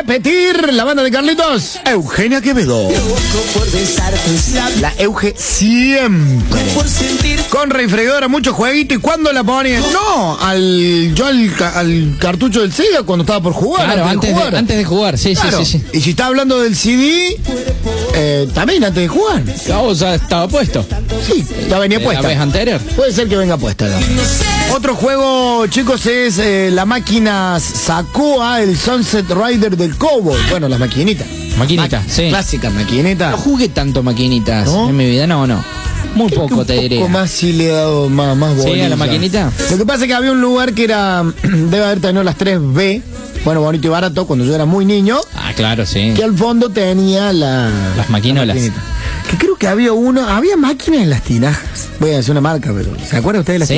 repetir la banda de Carlitos. Eugenia Quevedo. La Euge siempre. Con refrigeradora, mucho jueguito. ¿Y cuándo la ponían? No, al cartucho del Sega cuando estaba por jugar. Claro, antes de jugar, sí, claro. Sí. Y si está hablando del CD, también antes de jugar. O sea, estaba puesto. Sí, ya venía puesta. ¿La vez anterior? Puede ser que venga puesta, ¿no? Otro juego, chicos, es la máquina Sacoa, el Sunset Rider del Cowboy. Bueno, las maquinitas. Maquinita, sí. Clásicas maquinitas. No jugué tanto maquinitas, ¿no? En mi vida, no. Muy poco, te diré. Un poco más sí le he dado más bolilla. ¿Sí, a la maquinita? Lo que pasa es que había un lugar que era, debe haber tenido las 3B, bueno, bonito y barato, cuando yo era muy niño. Ah, claro, sí. Que al fondo tenía las maquinolas. Que creo que había máquinas en las tinajas. Voy a decir una marca, pero ¿se acuerdan ustedes de las tinajas?